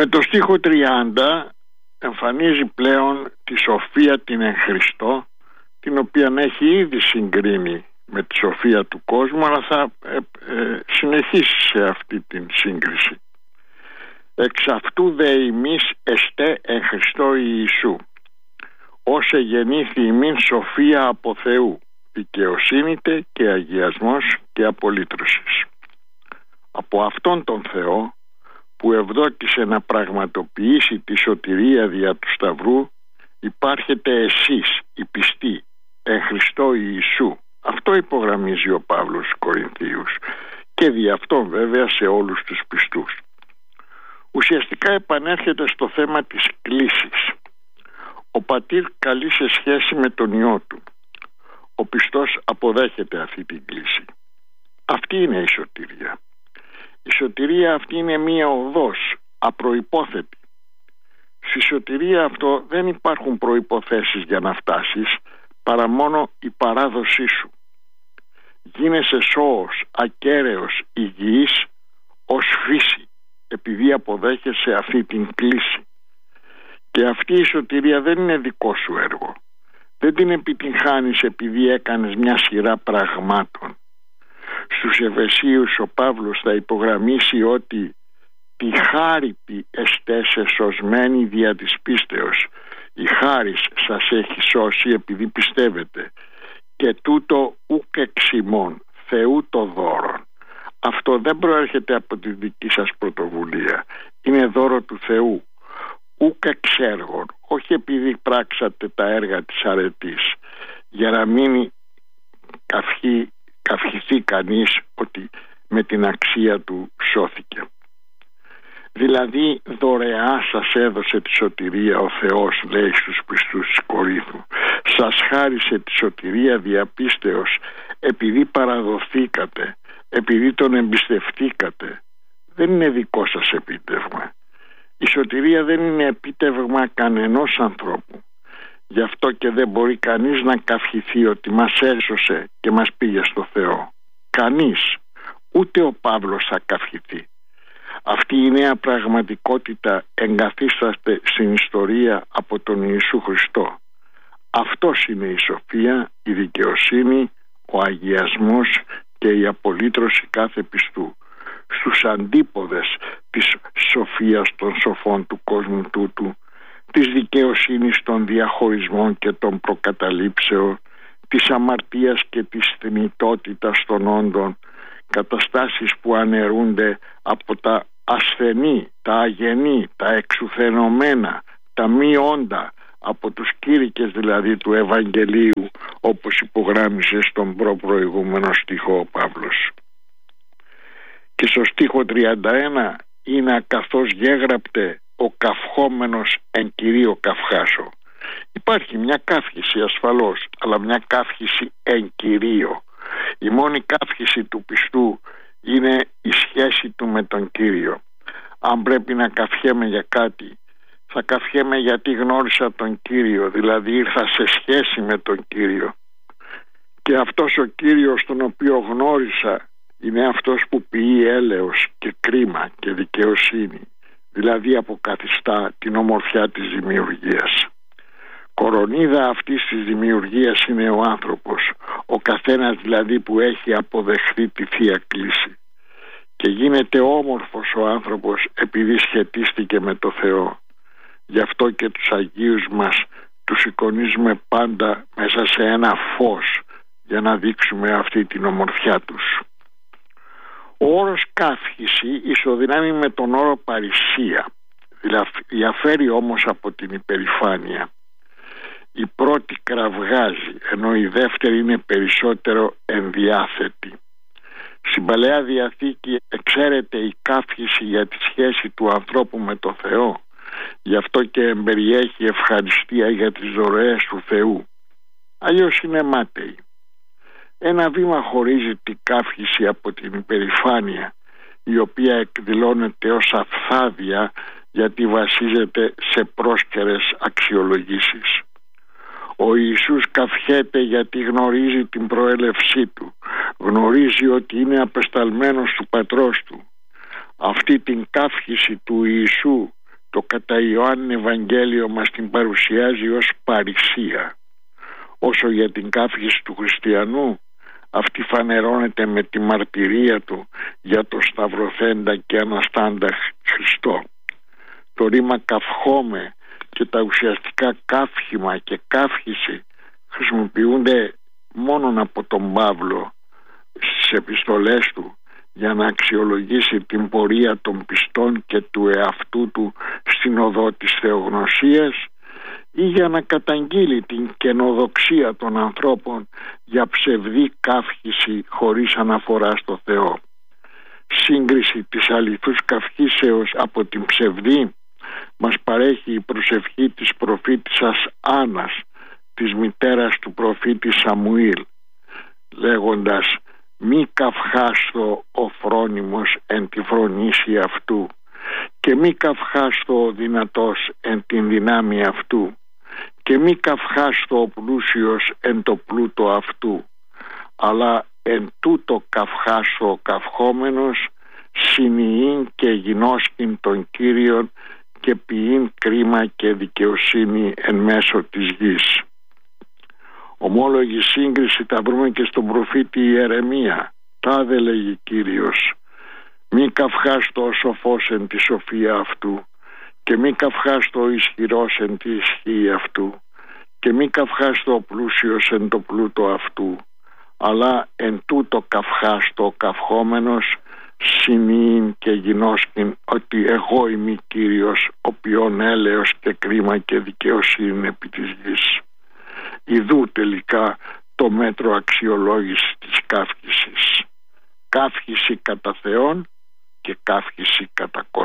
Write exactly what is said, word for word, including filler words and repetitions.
Με το στίχο τριάντα εμφανίζει πλέον τη σοφία την εν Χριστώ, την οποία έχει ήδη συγκρίνει με τη σοφία του κόσμου, αλλά θα ε, ε, συνεχίσει σε αυτή την σύγκριση. Εξ αυτού δε ημείς εστέ εν Χριστώ Ιησού, όσε γεννήθη ημίν σοφία από Θεού, δικαιοσύνητε και αγιασμός και απολύτρωσης. Από αυτόν τον Θεό που ευδόκησε να πραγματοποιήσει τη σωτηρία δια του Σταυρού, υπάρχετε εσείς οι πιστοί εν Χριστώ Ιησού. Αυτό υπογραμμίζει ο Παύλος στους Κορινθίους και δι' αυτό βέβαια σε όλους τους πιστούς. Ουσιαστικά επανέρχεται στο θέμα της κλήσης. Ο πατήρ καλεί σε σχέση με τον Υιό του. Ο πιστός αποδέχεται αυτή την κλήση. Αυτή είναι η σωτηρία. Η σωτηρία αυτή είναι μία οδός, απροϋπόθετη. Στη σωτηρία αυτό δεν υπάρχουν προϋποθέσεις για να φτάσεις, παρά μόνο η παράδοσή σου. Γίνεσαι σώος, ακέραιος, υγιής ως φύση, επειδή αποδέχεσαι αυτή την κλήση. Και αυτή η σωτηρία δεν είναι δικό σου έργο. Δεν την επιτυγχάνεις επειδή έκανες μια σειρά πραγμάτων. Στους Εφεσίους ο Παύλος θα υπογραμμίσει ότι τη χάρητη εστέσε σωσμένη δια της πίστεως. Η χάρις σας έχει σώσει επειδή πιστεύετε. Και τούτο ουκ εξ ημών, Θεού το δώρον. Αυτό δεν προέρχεται από τη δική σας πρωτοβουλία. Είναι δώρο του Θεού. Ουκ εξ έργων, όχι επειδή πράξατε τα έργα της αρετής, για να μην καυχεί, καυχηθεί κανείς ότι με την αξία του σώθηκε. Δηλαδή δωρεά σας έδωσε τη σωτηρία ο Θεός, λέει στους πιστούς της Κορίνθου. Σας χάρισε τη σωτηρία διαπίστεως επειδή παραδοθήκατε, επειδή τον εμπιστευτήκατε. Δεν είναι δικό σας επίτευγμα. Η σωτηρία δεν είναι επίτευγμα κανενός ανθρώπου. Γι' αυτό και δεν μπορεί κανείς να καυχηθεί ότι μας έσωσε και μας πήγε στο Θεό. Κανείς, ούτε ο Παύλος θα καυχηθεί. Αυτή η νέα πραγματικότητα εγκαθίσταται στην ιστορία από τον Ιησού Χριστό. Αυτός είναι η σοφία, η δικαιοσύνη, ο αγιασμός και η απολύτρωση κάθε πιστού. Στους αντίποδες της σοφίας των σοφών του κόσμου τούτου, της δικαιοσύνης των διαχωρισμών και των προκαταλήψεων, της αμαρτίας και της θνητότητας των όντων, καταστάσεις που αναιρούνται από τα ασθενή, τα αγενή, τα εξουθενωμένα, τα μη όντα, από τους κήρυκες δηλαδή του Ευαγγελίου, όπως υπογράμμισε στον προπροηγούμενο στίχο ο Παύλος. Και στο στίχο τριάντα ένα είναι καθώς γέγραπτε ο καυχόμενος εν κυρίω καυχάσω. Υπάρχει μια καύχηση ασφαλώς, αλλά μια καύχηση εν κυρίω. Η μόνη καύχηση του πιστού είναι η σχέση του με τον Κύριο. Αν πρέπει να καυχέμαι για κάτι, θα καυχέμαι γιατί γνώρισα τον Κύριο, δηλαδή ήρθα σε σχέση με τον Κύριο. Και αυτός ο Κύριος τον οποίο γνώρισα είναι αυτός που ποιεί έλεος και κρίμα και δικαιοσύνη, δηλαδή αποκαθιστά την ομορφιά της δημιουργίας. Κορονίδα αυτής της δημιουργίας είναι ο άνθρωπος, ο καθένας δηλαδή που έχει αποδεχθεί τη Θεία Κλήση. Και γίνεται όμορφος ο άνθρωπος επειδή σχετίστηκε με το Θεό. Γι' αυτό και τους Αγίους μας τους εικονίζουμε πάντα μέσα σε ένα φως για να δείξουμε αυτή την ομορφιά τους. Ο όρος καύχηση ισοδυνάμει με τον όρο παρησία, διαφέρει όμως από την υπερηφάνεια. Η πρώτη κραυγάζει, ενώ η δεύτερη είναι περισσότερο ενδιάθετη. Στην Παλαιά Διαθήκη εξαίρεται η καύχηση για τη σχέση του ανθρώπου με το Θεό. Γι' αυτό και εμπεριέχει ευχαριστία για τις δωρεές του Θεού. Αλλιώς είναι μάταιη. Ένα βήμα χωρίζει την καύχηση από την υπερηφάνεια, η οποία εκδηλώνεται ως αφθάδεια γιατί βασίζεται σε πρόσκαιρες αξιολογήσεις. Ο Ιησούς καυχέται γιατί γνωρίζει την προέλευσή του, γνωρίζει ότι είναι απεσταλμένος του πατρός του. Αυτή την καύχηση του Ιησού Το κατά Ιωάννη Ευαγγέλιο μας την παρουσιάζει ως παρησία. Όσο για την καύχηση του χριστιανού, αυτή φανερώνεται με τη μαρτυρία του για το σταυρωθέντα και αναστάντα Χριστό. Το ρήμα καυχόμε και τα ουσιαστικά καύχημα και καύχηση χρησιμοποιούνται μόνον από τον Παύλο στις επιστολές του για να αξιολογήσει την πορεία των πιστών και του εαυτού του στην οδό της θεογνωσίας ή για να καταγγείλει την καινοδοξία των ανθρώπων για ψευδή καύχηση χωρίς αναφορά στο Θεό. Σύγκριση της αληθούς καυχήσεως από την ψευδή μας παρέχει η προσευχή της προφήτισσας Άννας, της μητέρας του προφήτη Σαμουήλ, λέγοντας «Μη καυχάστο ο φρόνιμος εν τη φρονήση αυτού και μη καυχάστο ο δυνατός εν την δυνάμει αυτού και μη καυχάστο ο πλούσιος εν το πλούτο αυτού, αλλά εν τούτο καυχάστο ο καυχόμενος συνειήν και γινώσκην των Κύριων και ποιήν κρίμα και δικαιοσύνη εν μέσω της γης». Ομόλογη σύγκριση τα βρούμε και στον προφήτη Ιερεμία. Τάδε λέγει Κύριος, μη καυχάστο ο σοφός εν τη σοφία αυτού και μη καυχάστο ο ισχυρός εν τη ισχύει αυτού και μη καυχάστο ο πλούσιος εν το πλούτο αυτού, αλλά εν τούτο καυχάστο ο καυχόμενος συνείην και γινώσκην ότι εγώ είμαι Κύριος οποίον έλεος και κρίμα και δικαιοσύνη επί της γης. Ιδού τελικά το μέτρο αξιολόγηση της καύχησης. Καύχηση κατά Θεόν και καύχηση κατά κόσμο.